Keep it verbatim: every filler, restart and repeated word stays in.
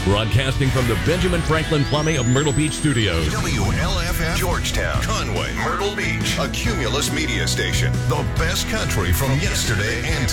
Broadcasting from the Benjamin Franklin Plumbing of Myrtle Beach Studios. W L F F, Georgetown, Conway, Myrtle Beach, a Cumulus media station. The best country from yesterday and